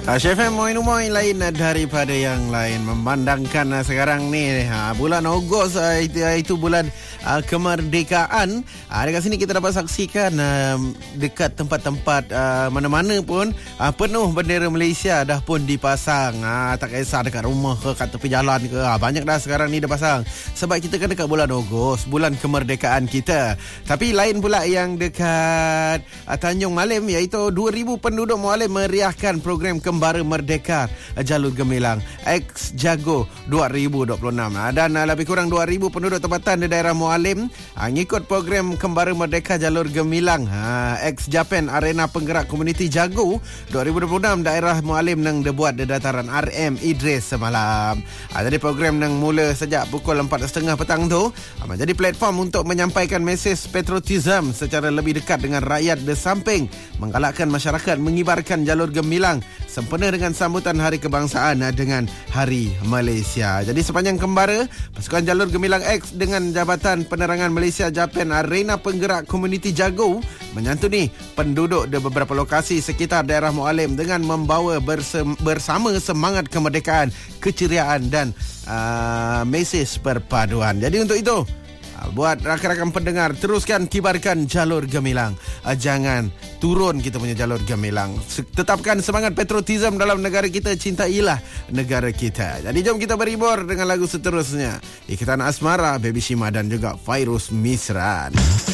Chef M, moin lain daripada yang lain. Memandangkan sekarang ni bulan Ogos, itu bulan kemerdekaan. Dekat sini kita dapat saksikan dekat tempat-tempat mana-mana pun penuh bendera Malaysia dah pun dipasang. Tak kisah dekat rumah ke, kat tepi jalan ke, banyak dah sekarang ni dah pasang. Sebab kita kan dekat bulan Ogos, bulan kemerdekaan kita. Tapi lain pula yang dekat Tanjung Malim, iaitu 2,000 penduduk Mualim meriahkan program Kembara Merdeka Jalur Gemilang X Jago 2026. Dan lebih kurang 2,000 penduduk tempatan di daerah Mualim ngikut program Kembara Merdeka Jalur Gemilang X Japan Arena Penggerak Komuniti Jago 2026. Daerah Mualim nang dibuat di dataran RM Idris semalam. Jadi program nang mula sejak pukul 4.30 petang tu menjadi platform untuk menyampaikan mesej patriotism secara lebih dekat dengan rakyat di samping menggalakkan masyarakat mengibarkan jalur gemilang sempena dengan sambutan Hari Kebangsaan dengan Hari Malaysia. Jadi sepanjang Kembara, pasukan Jalur Gemilang X dengan Jabatan Penerangan Malaysia Japan Arena Penggerak Komuniti Jago menyantuni penduduk di beberapa lokasi sekitar daerah Mualim dengan membawa bersama semangat kemerdekaan, keceriaan dan mesej perpaduan. Jadi untuk itu, buat rakan-rakan pendengar, teruskan kibarkan jalur gemilang. Jangan turun kita punya jalur gemilang. Tetapkan semangat patriotism dalam negara kita. Cintailah negara kita. Jadi jom kita berhibur dengan lagu seterusnya. Ikatan Asmara, Baby Shima dan juga Fairuz Misran.